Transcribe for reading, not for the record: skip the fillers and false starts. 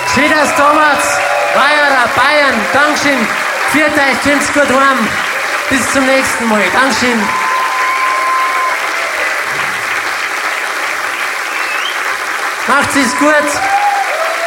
Schön, dass du damals, Bayern, Dankeschön. Viert euch, kommt's gut heim. Bis zum nächsten Mal. Dankeschön. Macht's es gut.